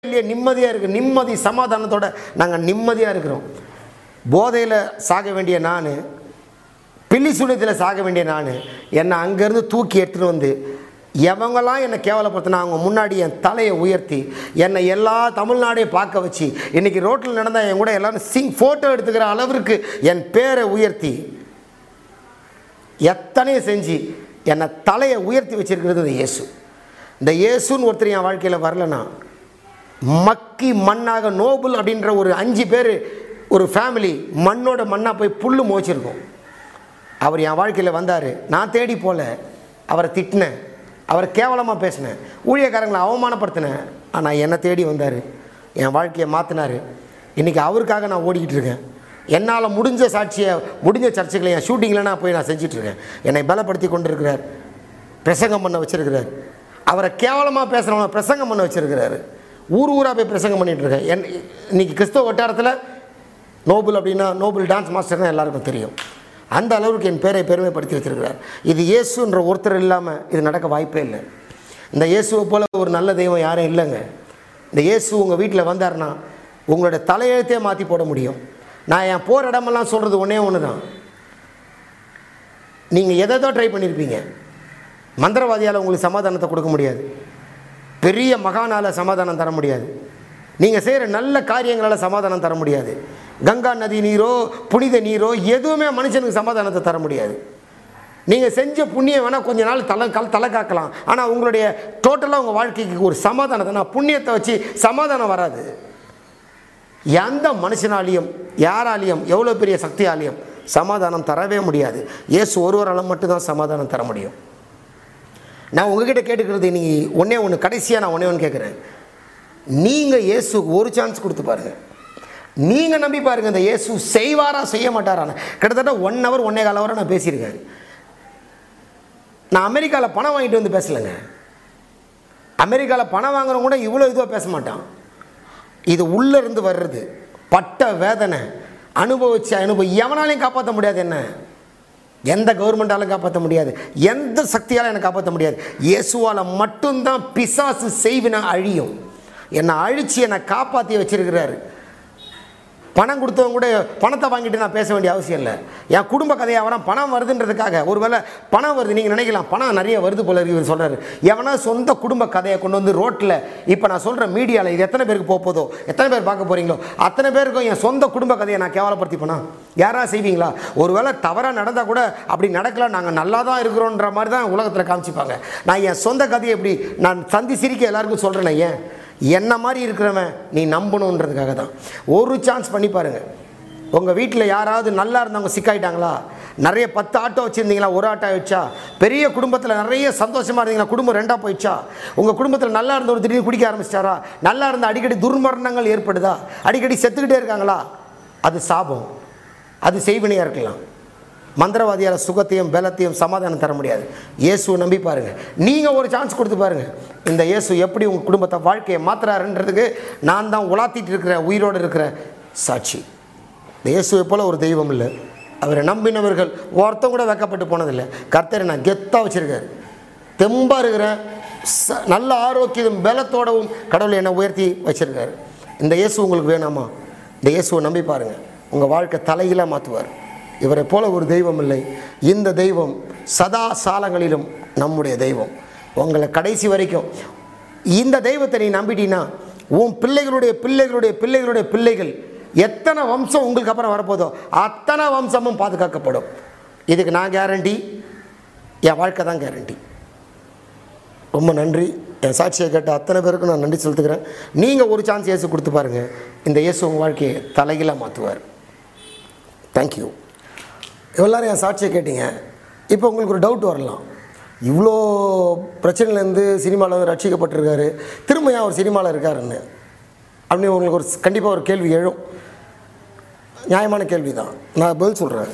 இல்லையே நிம்மதியாக இருக்குது. நிம்மதி சமாதானத்தோட நாங்கள் நிம்மதியாக இருக்கிறோம். போதையில் சாக வேண்டிய நான், பில்லி சூனியத்தில் சாக வேண்டிய நான், என்னை அங்கேருந்து தூக்கி எடுத்துகிட்டு வந்து எவங்களாம் என்னை கேவலப்படுத்தினா அவங்க முன்னாடி என் தலையை உயர்த்தி என்னை எல்லா தமிழ்நாடையும் பார்க்க வச்சு இன்றைக்கி ரோட்டில் நடந்தால் என் கூட எல்லோரும் ஃபோட்டோ எடுத்துக்கிற அளவிற்கு என் பேரை உயர்த்தி எத்தனையும் செஞ்சு என்னை தலையை உயர்த்தி வச்சிருக்கிறது இந்த இயேசு. இந்த இயேசுன்னு ஒருத்தர் என் வாழ்க்கையில் வரலன்னா மக்கி மண்ணாக நோபல் அப்படின்ற ஒரு 5 பேர் ஒரு ஃபேமிலி மண்ணோட மண்ணாக போய் புல்லு மோச்சிருக்கோம். அவர் என் வாழ்க்கையில் வந்தார். நான் தேடி போல அவரை திட்டினேன், அவரை கேவலமாக பேசினேன், ஊழியக்காரங்களை அவமானப்படுத்தினேன். ஆனால் என்னை தேடி வந்தார், என் வாழ்க்கையை மாற்றினார். இன்றைக்கி அவருக்காக நான் ஓடிக்கிட்டு இருக்கேன். என்னால் முடிஞ்ச சாட்சியை முடிஞ்ச சர்ச்சைகளை என் ஷூட்டிங்கில் நான் போய் நான் செஞ்சிட்ருக்கேன். என்னை பலப்படுத்தி கொண்டு இருக்கிறார், பிரசங்கம் பண்ண வச்சுருக்கிறார். அவரை கேவலமாக பேசுகிறவனை பிரசங்கம் பண்ண வச்சுருக்கிறாரு. ஊர் ஊராக போய் பிரசங்கம் பண்ணிகிட்ருக்கேன். இன்றைக்கி கிறிஸ்தவ வட்டாரத்தில் நோபல் அப்படின்னா நோபல் டான்ஸ் மாஸ்டர்னா எல்லாருக்கும் தெரியும். அந்த அளவுக்கு என் பேரை பெருமைப்படுத்தி வச்சுருக்கிறார். இது இயேசுன்ற ஒருத்தர் இல்லாமல் இது நடக்க வாய்ப்பே இல்லை. இந்த இயேசுவை போல் ஒரு நல்ல தெய்வம் யாரும் இல்லைங்க. இந்த இயேசு உங்கள் வீட்டில் வந்தார்னா உங்களோட தலையெழுத்தே மாற்றி போட முடியும். நான் என் போகிற இடமெல்லாம் சொல்கிறது ஒன்று தான். நீங்கள் எதை ட்ரை பண்ணியிருப்பீங்க. மந்திரவாதியால் உங்களுக்கு சமாதானத்தை கொடுக்க முடியாது, பெரிய மகானால் சமாதானம் தர முடியாது, நீங்கள் செய்கிற நல்ல காரியங்களால் சமாதானம் தர முடியாது, கங்கா நதி நீரோ புனித நீரோ எதுவுமே மனுஷனுக்கு சமாதானத்தை தர முடியாது. நீங்கள் செஞ்ச புண்ணியம் வேணால் கொஞ்ச நாள் தலை காக்கலாம். ஆனால் உங்களுடைய டோட்டலாக உங்கள் வாழ்க்கைக்கு ஒரு சமாதானத்தை, நான் புண்ணியத்தை வச்சு சமாதானம் வராது. எந்த மனுஷனாலையும் யாராலையும் எவ்வளோ பெரிய சக்தியாலையும் சமாதானம் தரவே முடியாது. இயேசு ஒருவரால் மட்டும்தான் சமாதானம் தர முடியும். நான் உங்ககிட்ட கேட்டுக்கிறது நீங்கள் ஒன்று கடைசியாக நான் ஒன்று கேட்குறேன். நீங்கள் இயேசுக்கு ஒரு சான்ஸ் கொடுத்து பாருங்கள். நீங்கள் நம்பி பாருங்கள், இந்த இயேசு செய்வாரா செய்ய மாட்டாரான்னு. கிட்டத்தட்ட 1 hour 1.25 hour நான் பேசியிருக்கேன். நான் அமெரிக்காவில் பணம் வாங்கிட்டு வந்து பேசலைங்க. அமெரிக்காவில் பணம் வாங்குறவங்க கூட இவ்வளோ இதுவாக பேச மாட்டான். இது உள்ளேருந்து வர்றது பட்ட வேதனை அனுபவம் எவனாலையும் காப்பாற்ற முடியாது. என்ன எந்த கவர்மெண்டாலும் காப்பாற்ற முடியாது, எந்த சக்தியாலும் என்னை காப்பாற்ற முடியாது. இயேசுவால் மட்டும்தான் பிசாசு செய்வினை அழியும். என்னை அழித்து என்னை காப்பாற்றி வச்சிருக்கிறாரு. பணம் கொடுத்தவங்க கூட பணத்தை வாங்கிட்டு நான் பேச வேண்டிய அவசியம் இல்லை. என் குடும்ப கதையை அவனா பணம் வருதுன்றதுக்காக, ஒருவேளை பணம் வருது நீங்கள் நினைக்கலாம், பணம் நிறைய வருது போல இருக்கு இவர் சொல்கிறாரு. எவனா சொந்த குடும்ப கதையை கொண்டு வந்து ரோட்டில் இப்போ நான் சொல்கிற மீடியாவில் இது எத்தனை பேருக்கு போதோ, எத்தனை பேர் பார்க்க போகிறீங்களோ அத்தனை பேருக்கும் என் சொந்த குடும்ப கதையை நான் கேவலப்படுத்தி போனால் யாராவது செய்வீங்களா? ஒருவேளை தவறாக நடந்தால் கூட அப்படி நடக்கலாம், நாங்கள் நல்லா தான் இருக்கிறோன்ற மாதிரி தான் உலகத்தில் காமிச்சிப்பாங்க. நான் என் சொந்த கதையை எப்படி நான் சந்தி சிரிக்க எல்லாருக்கும் சொல்கிறேன். ஏன் என்ன மாதிரி இருக்கிறவன் நீ நம்பணுன்றதுக்காக தான். ஒரு சான்ஸ் பண்ணி பாருங்கள். உங்கள் வீட்டில் யாராவது நல்லா இருந்தவங்க சிக்காயிட்டாங்களா? நிறைய 10 ஆட்டோ வச்சுருந்தீங்களா, ஒரு ஆட்டோ ஆயிடுச்சா? பெரிய குடும்பத்தில் நிறைய சந்தோஷமாக இருந்தீங்களா, குடும்பம் 2ஆக போயிடுச்சா? உங்கள் குடும்பத்தில் நல்லா இருந்த ஒரு திடீர்னு குடிக்க ஆரம்பிச்சிட்டாரா? நல்லா இருந்த அடிக்கடி துர்மரணங்கள் ஏற்படுதா? அடிக்கடி செத்துக்கிட்டே இருக்காங்களா? அது சாபம், அது செய்வினையாக இருக்கலாம். மந்திரவாதியால் சுகத்தையும் பலத்தையும் சமாதானம் தர முடியாது. இயேசுவை நம்பி பாருங்கள். நீங்கள் ஒரு சான்ஸ் கொடுத்து பாருங்கள். இந்த இயேசு எப்படி உங்கள் குடும்பத்தை வாழ்க்கையை மாற்றுறாருன்றதுக்கு நான் தான் உலாத்திட்டு இருக்கிற உயிரோடு இருக்கிற சாட்சி. இந்த இயேசுவை போல் ஒரு தெய்வம் இல்லை. அவரை நம்பினவர்கள் ஒருத்தம் கூட வெக்கப்பட்டு போனதில்லை. கர்த்தரை நான் கெத்தாக வச்சுருக்காரு. தெம்பாக இருக்கிற நல்ல ஆரோக்கியம் பலத்தோடவும் கடவுளை என்னை உயர்த்தி வச்சுருக்காரு. இந்த இயேசு உங்களுக்கு வேணாமா? இந்த இயேசுவை நம்பி பாருங்கள். உங்கள் வாழ்க்கை தலையிலாக மாற்றுவார். இவரை போல ஒரு தெய்வம் இல்லை. இந்த தெய்வம் சதா சாலங்களிலும் நம்முடைய தெய்வம். உங்களை கடைசி வரைக்கும் இந்த தெய்வத்தை நீ நம்பிட்டீன்னா உன் பிள்ளைகளுடைய பிள்ளைகளுடைய பிள்ளைகளுடைய பிள்ளைகள் எத்தனை வம்சம் உங்களுக்கு அப்புறம் வரப்போதோ அத்தனை வம்சமும் பாதுகாக்கப்படும். இதுக்கு நான் கேரண்டி, என் வாழ்க்கை தான் கேரண்டி. ரொம்ப நன்றி. என் சாட்சியை கேட்ட அத்தனை பேருக்கும் நான் நன்றி செலுத்துக்கிறேன். நீங்கள் ஒரு சான்ஸ் இயேசு கொடுத்து பாருங்கள். இந்த இயேசு உங்கள் வாழ்க்கையை தலைகீழாக மாற்றுவார். தேங்க்யூ. எல்லோரும் என் சாட்சியை கேட்டீங்க. இப்போ உங்களுக்கு ஒரு டவுட் வரலாம், இவ்வளோ பிரச்சனையிலேருந்து சினிமாவில் வந்து ரட்சிக்கப்பட்டிருக்காரு, திரும்ப ஏன் அவர் சினிமாவில் இருக்காருன்னு அப்படின்னு உங்களுக்கு ஒரு கண்டிப்பாக ஒரு கேள்வி எழும். நியாயமான கேள்வி தான், நான் பதில் சொல்கிறேன்.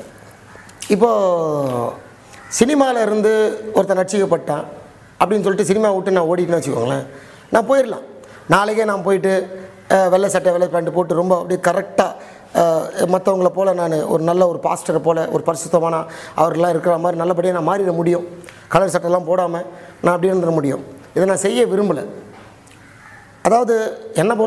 இப்போது சினிமாவில் இருந்து ஒருத்தன் ரட்சிக்கப்பட்டான் அப்படின்னு சொல்லிட்டு சினிமா விட்டு நான் ஓடிட்டுன்னு வச்சுக்கோங்களேன், நான் போயிடலாம். நாளைக்கே நான் போயிட்டு வெள்ளை சட்டை வெள்ளை பேண்ட்டு போட்டு ரொம்ப அப்படியே கரெக்டாக மற்றவங்கள போல் நான் ஒரு நல்ல ஒரு பாஸ்டரை போல் ஒரு பரிசுத்தமான அவரெல்லாம் இருக்கிற மாதிரி நல்லபடியாக நான் மாறிட முடியும். கலர் சட்டைலாம் போடாமல் நான் அப்படியே இருந்துட முடியும். இதை நான் செய்ய விரும்பலை. அதாவது என்ன